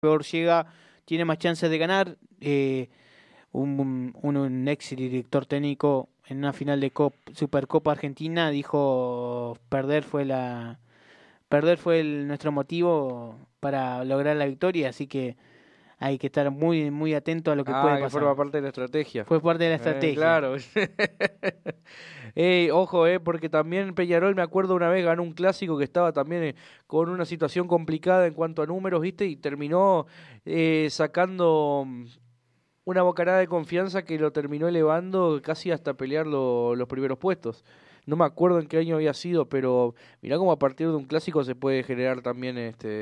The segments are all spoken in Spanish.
peor llega, tiene más chances de ganar. Un ex director técnico en una final de Supercopa Argentina dijo perder fue nuestro motivo para lograr la victoria, así que hay que estar muy muy atento a lo que puede Que pasar. forma parte de la estrategia. Fue parte de la estrategia. Claro. Ojo, porque también Peñarol, me acuerdo una vez, ganó un clásico que estaba también con una situación complicada en cuanto a números, ¿viste? Y terminó sacando una bocanada de confianza que lo terminó elevando casi hasta pelear los primeros puestos. No me acuerdo en qué año había sido, pero mirá cómo a partir de un clásico se puede generar también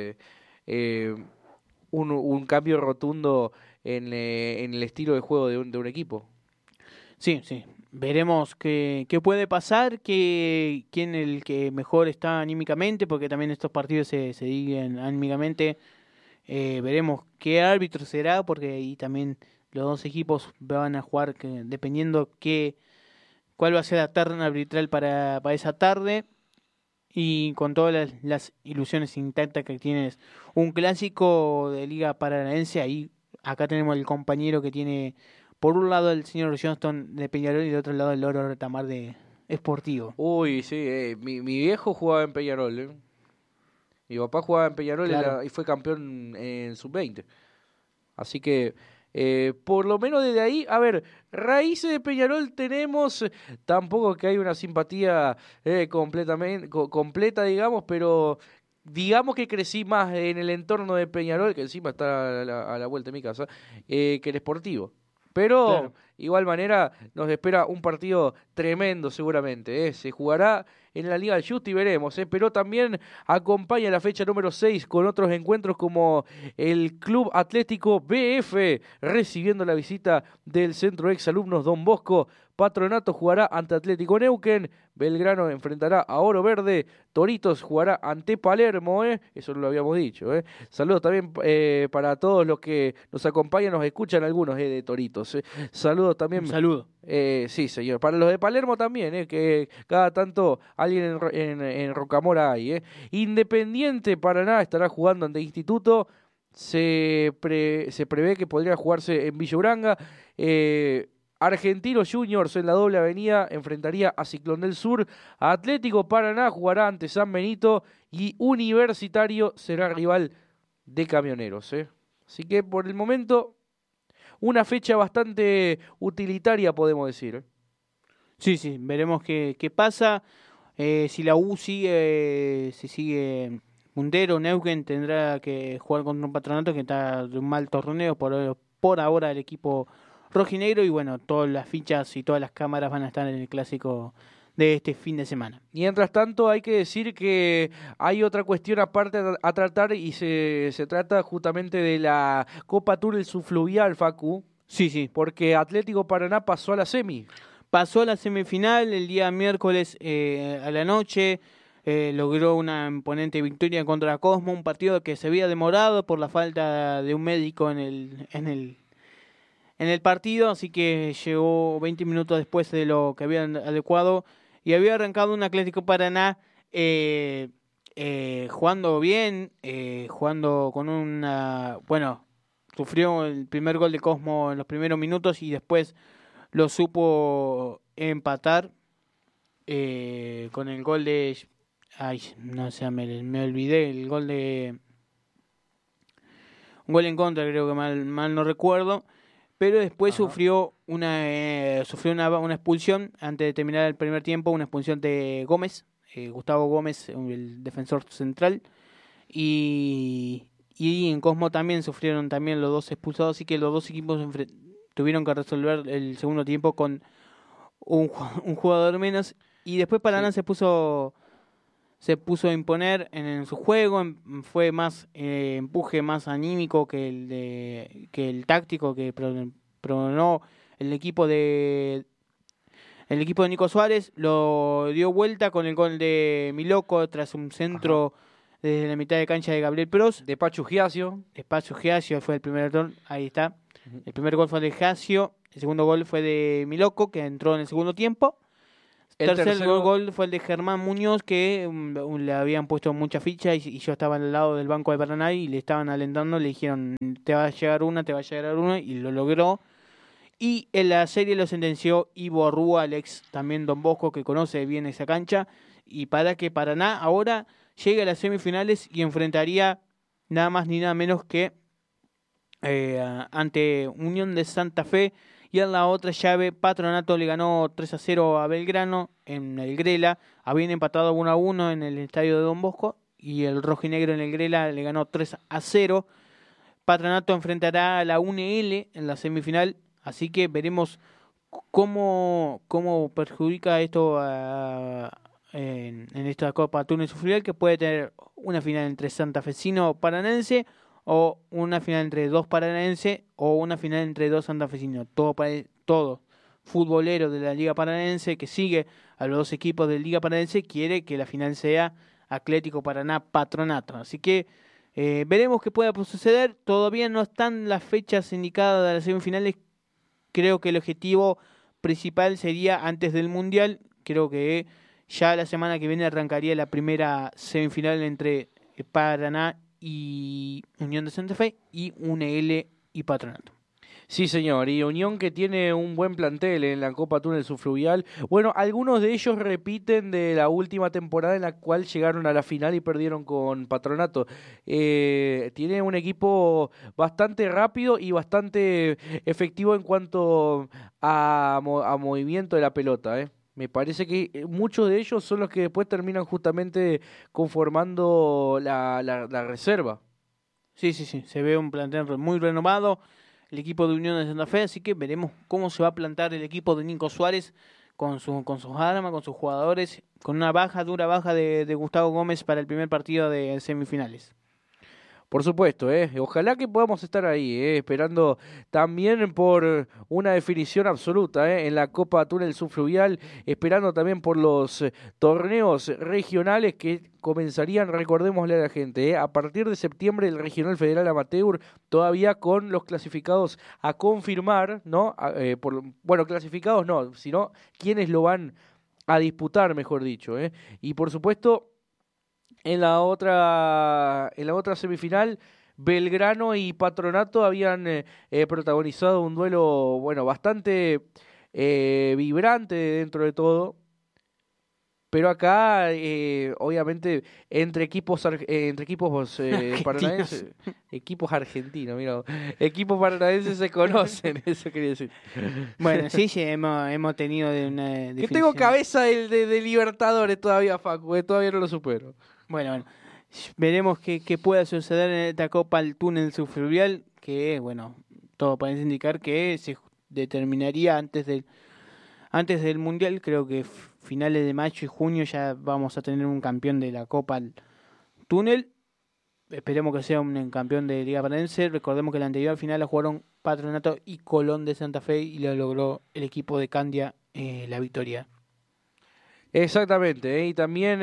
eh, un cambio rotundo en el estilo de juego de un equipo. Sí, sí. Veremos qué puede pasar, quién el que mejor está anímicamente, porque también estos partidos se dividen anímicamente. Veremos qué árbitro será, porque ahí también los dos equipos van a jugar dependiendo cuál va a ser la terna arbitral para esa tarde. Y con todas las ilusiones intactas que tienes un clásico de Liga Paranaense, ahí acá tenemos el compañero que tiene por un lado el señor Johnston de Peñarol y de otro lado el Loro Retamar de Sportivo. Uy, sí, mi viejo jugaba en Peñarol, ¿eh? Mi papá jugaba en Peñarol Claro. y fue campeón en sub-20. Así que, por lo menos desde ahí, a ver, raíces de Peñarol tenemos, tampoco que hay una simpatía completamente completa, digamos, pero digamos que crecí más en el entorno de Peñarol, que encima está a la vuelta de mi casa, que el Sportivo. Pero, Claro. igual manera, nos espera un partido tremendo seguramente. Se jugará en la Liga del Justi y veremos. Pero también acompaña la fecha número 6 con otros encuentros como el Club Atlético BF recibiendo la visita del Centro Ex Alumnos Don Bosco. Patronato jugará ante Atlético Neuquén, Belgrano enfrentará a Oro Verde, Toritos jugará ante Palermo, eso no lo habíamos dicho. Saludos también para todos los que nos acompañan, nos escuchan algunos de Toritos. Saludos Un también. saludo. Sí, señor. Para los de Palermo también, que cada tanto alguien en Rocamora hay. Independiente Paraná estará jugando ante Instituto. Se prevé que podría jugarse en Villa Uranga. Argentinos Juniors en la doble avenida enfrentaría a Ciclón del Sur. Atlético Paraná jugará ante San Benito. Y Universitario será rival de Camioneros. Así que por el momento, una fecha bastante utilitaria, podemos decir. Sí, sí, veremos qué pasa. Si la U sigue puntero, Neuquén tendrá que jugar contra un Patronato que está de un mal torneo por ahora el equipo rojinegro y bueno, todas las fichas y todas las cámaras van a estar en el clásico de este fin de semana. Mientras tanto, hay que decir que hay otra cuestión aparte a tratar y se trata justamente de la Copa Tour del Subfluvial, Facu, Sí, sí. porque Atlético Paraná pasó a la semi. Pasó a la semifinal el día miércoles a la noche. Logró una imponente victoria contra Cosmo, un partido que se había demorado por la falta de un médico en el partido, así que llegó 20 minutos después de lo que habían adecuado y había arrancado un Atlético Paraná jugando bien, jugando con bueno, sufrió el primer gol de Cosmo en los primeros minutos y después lo supo empatar con el gol de... Ay, no sé, me olvidé, el gol de... Un gol en contra, creo que mal no recuerdo. Pero después Ajá. sufrió una expulsión antes de terminar el primer tiempo, una expulsión de Gómez, Gustavo Gómez, el defensor central. Y en Cosmo también sufrieron también los dos expulsados, así que los dos equipos tuvieron que resolver el segundo tiempo con un jugador menos. Y después Paraná Sí. se puso a imponer en su juego, fue más empuje más anímico que el táctico que pronó el equipo de Nico Suárez, lo dio vuelta con el gol de Miloco tras un Ajá. centro desde la mitad de cancha de Gabriel Prost. De Pachu Giasio. Espacio Giasio fue el primer gol, ahí está. Ujú. El primer gol fue de Giasio, el segundo gol fue de Miloco que entró en el segundo tiempo. El Tercer tercero, gol fue el de Germán Muñoz, que le habían puesto mucha ficha y yo estaba al lado del banco de Paraná y le estaban alentando, le dijeron, te va a llegar una, te va a llegar una, y lo logró. Y en la serie lo sentenció Ivo Rúa, el ex también Don Bosco, que conoce bien esa cancha, y para que Paraná ahora llegue a las semifinales y enfrentaría nada más ni nada menos que ante Unión de Santa Fe. Y en la otra llave, Patronato le ganó 3-0 a Belgrano en el Grela. Habían empatado 1-1 en el estadio de Don Bosco. Y el rojinegro en el Grela le ganó 3-0. Patronato enfrentará a la UNL en la semifinal. Así que veremos cómo perjudica esto en esta Copa Túnez Fluvial, que puede tener una final entre santafesino paranense o una final entre dos paranaenses o una final entre dos santafesinos. Todo futbolero de la Liga Paranaense que sigue a los dos equipos de Liga Paranaense quiere que la final sea Atlético Paraná Patronato. Así que veremos qué pueda suceder. Todavía no están las fechas indicadas de las semifinales. Creo que el objetivo principal sería antes del Mundial. Creo que ya la semana que viene arrancaría la primera semifinal entre Paraná y Unión de Santa Fe y UNL y Patronato. sí señor, y Unión que tiene un buen plantel en la Copa Túnel Subfluvial. Bueno, algunos de ellos repiten de la última temporada en la cual llegaron a la final y perdieron con Patronato. Tiene un equipo bastante rápido y bastante efectivo en cuanto a movimiento de la pelota, ¿eh? Me parece que muchos de ellos son los que después terminan justamente conformando la reserva. Sí, sí, sí, se ve un plantel muy renovado, el equipo de Unión de Santa Fe, así que veremos cómo se va a plantar el equipo de Nico Suárez con sus armas, con sus jugadores, con una dura baja de Gustavo Gómez para el primer partido de semifinales. Por supuesto, ojalá que podamos estar ahí, esperando también por una definición absoluta, en la Copa Túnel Subfluvial, esperando también por los torneos regionales que comenzarían, recordémosle a la gente, a partir de septiembre el Regional Federal Amateur, todavía con los clasificados a confirmar, ¿no? Bueno, clasificados no, sino quienes lo van a disputar, mejor dicho, y por supuesto en la otra semifinal, Belgrano y Patronato habían protagonizado un duelo, bueno, bastante vibrante dentro de todo. Pero acá, obviamente, entre equipos Argentinos. paranaenses, equipos argentinos, mira, equipos paranaenses se conocen, eso quería decir. Bueno, sí, sí, hemos tenido una Que tengo definición. cabeza de Libertadores todavía, Facu, todavía no lo supero. Bueno, veremos qué pueda suceder en esta Copa al Túnel Subfluvial, que, bueno, todo parece indicar que se determinaría antes del Mundial. Creo que finales de mayo y junio ya vamos a tener un campeón de la Copa al Túnel. Esperemos que sea un campeón de Liga Paranense. Recordemos que la anterior final la jugaron Patronato y Colón de Santa Fe y lo logró el equipo de Candia la victoria. Exactamente, y también,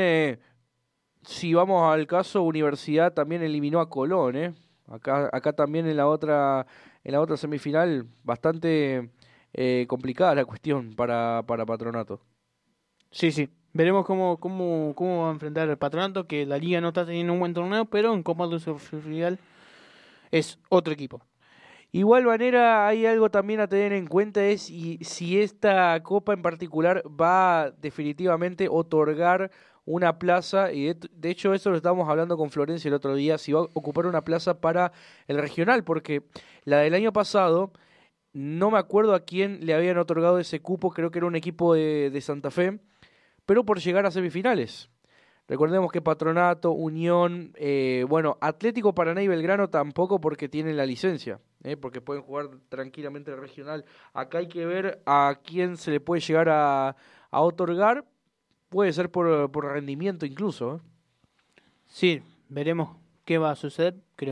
si vamos al caso, Universidad también eliminó a Colón, ¿eh? Acá también en la otra semifinal, bastante complicada la cuestión para Patronato. Sí, sí. Veremos cómo va a enfrentar el Patronato, que la liga no está teniendo un buen torneo, pero en Copa del Subfluvial es otro equipo. Igual manera, hay algo también a tener en cuenta es si esta copa en particular va definitivamente a otorgar una plaza, y de hecho eso lo estábamos hablando con Florencia el otro día, si va a ocupar una plaza para el regional, porque la del año pasado, no me acuerdo a quién le habían otorgado ese cupo, creo que era un equipo de Santa Fe, pero por llegar a semifinales. Recordemos que Patronato, Unión, bueno, Atlético Paraná y Belgrano tampoco porque tienen la licencia, porque pueden jugar tranquilamente el regional. Acá hay que ver a quién se le puede llegar a otorgar, puede ser por rendimiento incluso. Sí, veremos qué va a suceder.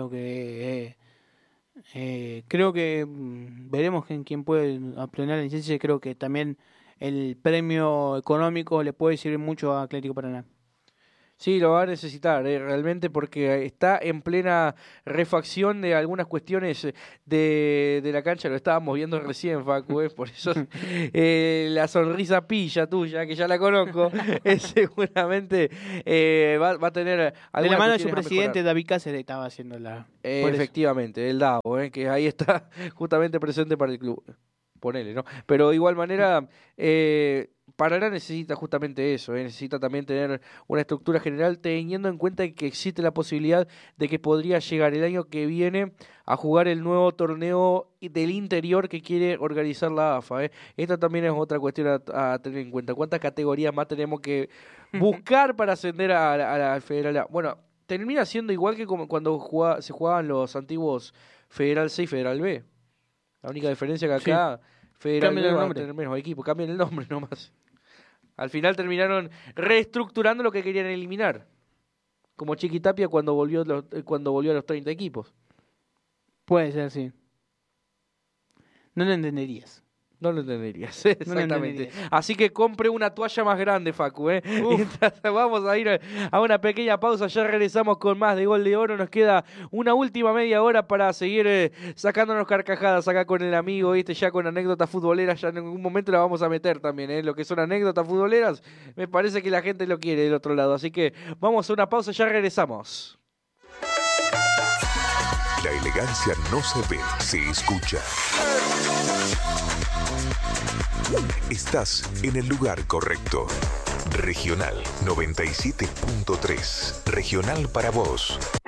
Creo que veremos en quién puede obtener la licencia. Creo que también el premio económico le puede servir mucho a Atlético Paraná. Sí, lo va a necesitar, realmente, porque está en plena refacción de algunas cuestiones de la cancha. Lo estábamos viendo recién, Facu, por eso la sonrisa pilla tuya, que ya la conozco, seguramente va a tener algunas de la mano de su cuestiones a presidente, mejorar. David Cáceres, estaba haciendo la... por eso. Efectivamente, el DAO, que ahí está justamente presente para el club. Ponele, ¿no? Pero de igual manera, Paraná necesita justamente eso, necesita también tener una estructura general, teniendo en cuenta que existe la posibilidad de que podría llegar el año que viene a jugar el nuevo torneo del interior que quiere organizar la AFA. Esta también es otra cuestión a tener en cuenta. ¿Cuántas categorías más tenemos que buscar para ascender al Federal A? Bueno, termina siendo igual que como cuando se jugaban los antiguos Federal C y Federal B. La única diferencia que acá Federal B va a tener menos equipos, cambian el nombre nomás. Al final terminaron reestructurando lo que querían eliminar. Como Chiquitapia cuando volvió a los 30 equipos. Puede ser, sí. No lo entenderías. No lo entenderías, exactamente. Así que compre una toalla más grande, Facu. Vamos a ir a una pequeña pausa, ya regresamos con más de Gol de Oro. Nos queda una última media hora para seguir sacándonos carcajadas acá con el amigo, ya con anécdotas futboleras. Ya en algún momento la vamos a meter también, lo que son anécdotas futboleras. Me parece que la gente lo quiere del otro lado. Así que vamos a una pausa, ya regresamos. La elegancia no se ve, se escucha. Estás en el lugar correcto. Regional 97.3. Regional para vos.